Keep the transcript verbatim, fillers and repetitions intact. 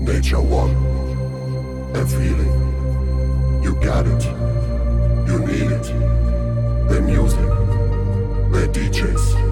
Nature one, a feeling. You got it, you need it. The music, the D Js.